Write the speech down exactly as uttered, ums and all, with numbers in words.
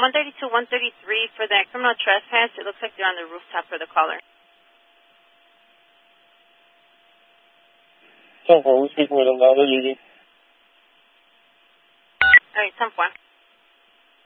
one thirty-two, one thirty-three for that criminal trespass. It looks like they're on the rooftop for the caller. ten four, we're speaking with them now. They're leaving. All right, ten four.